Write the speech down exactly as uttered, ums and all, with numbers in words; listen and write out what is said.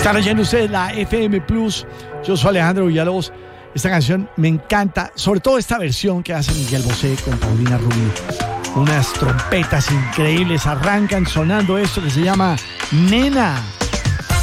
Están oyendo ustedes la F M Plus. Yo soy Alejandro Villalobos. Esta canción me encanta, sobre todo esta versión que hace Miguel Bosé con Paulina Rubio. Unas trompetas increíbles arrancan sonando esto que se llama Nena.